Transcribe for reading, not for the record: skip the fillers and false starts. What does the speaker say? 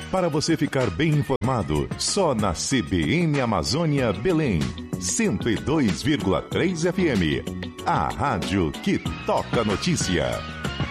Para você ficar bem informado, só na CBN Amazônia Belém, 102,3 FM. A rádio que toca notícia.